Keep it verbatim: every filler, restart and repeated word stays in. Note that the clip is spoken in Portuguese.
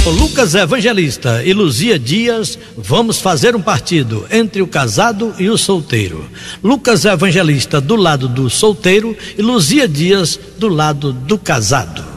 Lucas Evangelista e Luzia Dias, vamos fazer um partido entre o casado e o solteiro. Lucas Evangelista do lado do solteiro e Luzia Dias do lado do casado.